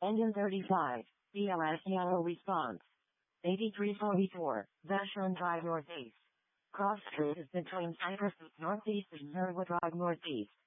Engine 35, BLS yellow response. 8344, Vashon Drive Northeast. Cross Street is between Cypress Northeast and Merwood Drive Northeast.